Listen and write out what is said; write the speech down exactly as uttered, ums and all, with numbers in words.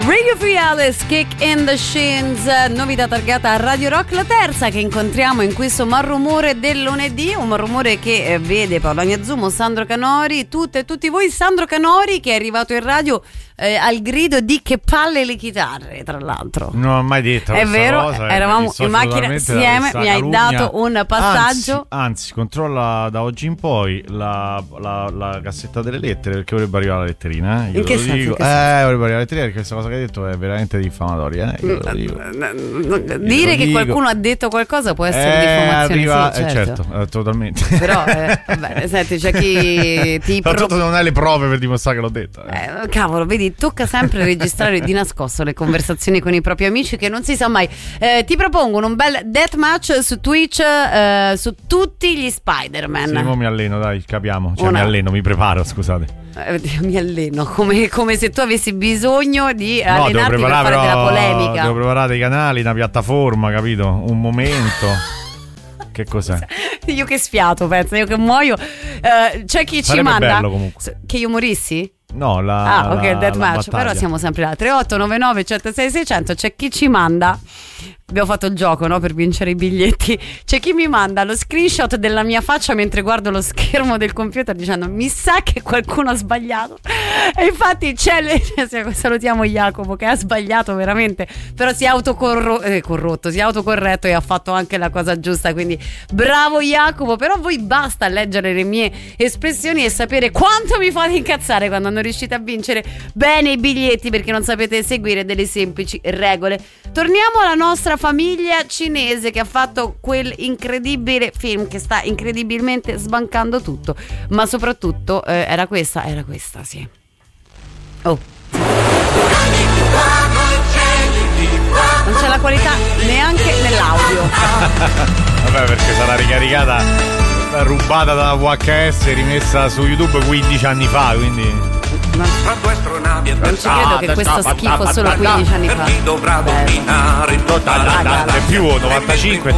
Radio Free Alice, Kick in the Shins, novità targata a Radio Rock, la terza che incontriamo in questo Malrumore del lunedì, un Malrumore che vede Paolo Agnazumo, Sandro Canori, tutte e tutti voi. Sandro Canori che è arrivato in radio eh, al grido di che palle le chitarre, tra l'altro. Non ho mai detto è questa vero, cosa, eravamo in macchina insieme, mi hai dato un passaggio. Anzi, anzi, controlla da oggi in poi la, la, la cassetta delle lettere, perché vorrebbe arrivare la letterina. Eh? In che lo senso? dico. Che eh, senso? vorrebbe arrivare la letterina perché questa cosa che hai detto è veramente diffamatoria. Eh? Io lo dico. Dire Io che dico. qualcuno ha detto qualcosa può essere Eh, diffamazione, arriva, sì, eh, certo. certo, eh, totalmente. Però, eh, vabbè, senti, c'è chi ti Tra pro- l'altro non hai le prove per dimostrare che l'ho detto. Eh. Eh, cavolo, vedi, tocca sempre registrare di nascosto le conversazioni con i propri amici che non si sa mai. Eh, ti propongono un bel deathmatch su Twitch eh, su tutti gli Spider-Man. Sì, mo mi alleno, dai, capiamo. Cioè, Una- mi alleno, mi preparo, scusate. Eh, mi alleno come, come se tu avessi bisogno di No, devo allenarti per preparare fare della però, polemica. devo preparare dei canali, una piattaforma, capito? Un momento. Che cos'è? Io che sfiato, penso, io che muoio. Eh, c'è chi ci Sarebbe manda bello, comunque. S- che io morissi? No, la Ah, ok, la- deathmatch, la battaglia. però siamo sempre là. tre otto nove nove uno zero sei sei zero zero. C'è chi ci manda. Abbiamo fatto il gioco, no? Per vincere i biglietti. C'è chi mi manda lo screenshot della mia faccia mentre guardo lo schermo del computer dicendo mi sa che qualcuno ha sbagliato. E infatti c'è le... salutiamo Jacopo che ha sbagliato veramente, però si è autocorrotto, eh, corrotto, si è autocorretto e ha fatto anche la cosa giusta, quindi bravo Jacopo. Però voi basta leggere le mie espressioni e sapere quanto mi fate incazzare quando non riuscite a vincere bene i biglietti perché non sapete seguire delle semplici regole. Torniamo alla nostra famiglia cinese che ha fatto quel incredibile film che sta incredibilmente sbancando tutto, ma soprattutto eh, era questa, era questa, sì. Oh. Non c'è la qualità neanche nell'audio. Vabbè, perché sarà ricaricata, rubata da V H S e rimessa su YouTube quindici anni fa, quindi... Non ci credo che questo schifo solo quindici anni fa. E più, novantacinque,